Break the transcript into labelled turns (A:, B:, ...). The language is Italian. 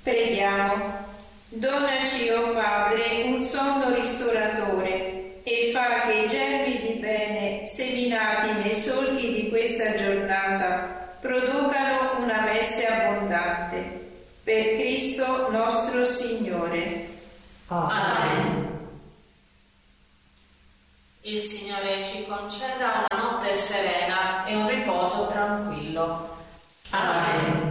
A: Preghiamo. Donaci, o Padre, un sonno ristoratore e fa che i germi di bene seminati nei solchi di questa giornata producano una messe abbondante. Per Cristo nostro Signore.
B: Amen. Il Signore ci conceda una notte serena e un riposo tranquillo.
C: Amen.